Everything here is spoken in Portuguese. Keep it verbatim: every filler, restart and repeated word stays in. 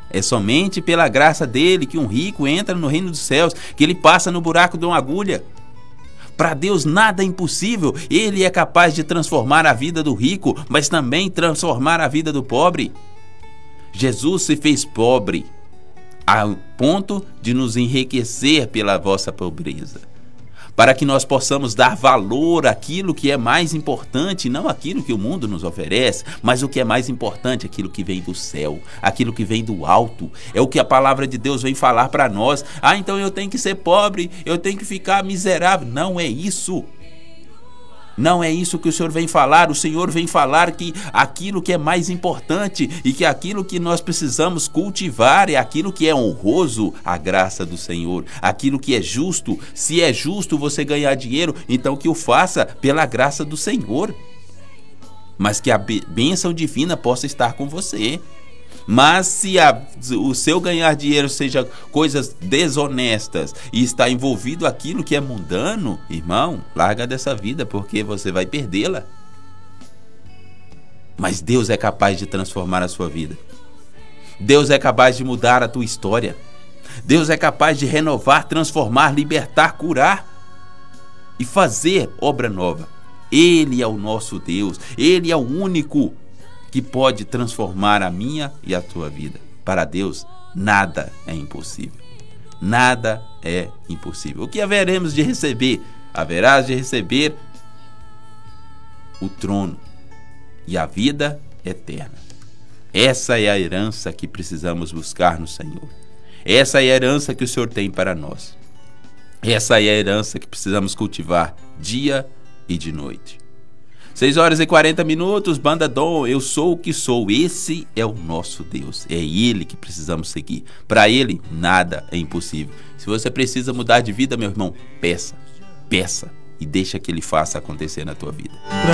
É somente pela graça dele que um rico entra no reino dos céus, que ele passa no buraco de uma agulha. Para Deus nada é impossível. Ele é capaz de transformar a vida do rico, mas também transformar a vida do pobre. Jesus se fez pobre, ao ponto de nos enriquecer pela vossa pobreza, para que nós possamos dar valor àquilo que é mais importante, não aquilo que o mundo nos oferece, mas o que é mais importante, aquilo que vem do céu, aquilo que vem do alto. É o que a palavra de Deus vem falar para nós. Ah, então eu tenho que ser pobre, eu tenho que ficar miserável. Não é isso. Não é isso que o Senhor vem falar. O Senhor vem falar que aquilo que é mais importante e que aquilo que nós precisamos cultivar é aquilo que é honroso, a graça do Senhor. Aquilo que é justo. Se é justo você ganhar dinheiro, então que o faça pela graça do Senhor. Mas que a bênção divina possa estar com você. Mas se a, o seu ganhar dinheiro seja coisas desonestas e está envolvido aquilo que é mundano, irmão, larga dessa vida, porque você vai perdê-la. Mas Deus é capaz de transformar a sua vida. Deus é capaz de mudar a tua história. Deus é capaz de renovar, transformar, libertar, curar e fazer obra nova. Ele é o nosso Deus. Ele é o único que pode transformar a minha e a tua vida. Para Deus, nada é impossível. Nada é impossível. O que haveremos de receber? Haverás de receber o trono e a vida eterna. Essa é a herança que precisamos buscar no Senhor. Essa é a herança que o Senhor tem para nós. Essa é a herança que precisamos cultivar dia e de noite. seis horas e quarenta minutos, Banda Dom, eu sou o que sou. Esse é o nosso Deus. É Ele que precisamos seguir. Para Ele, nada é impossível. Se você precisa mudar de vida, meu irmão, peça, peça e deixa que Ele faça acontecer na tua vida.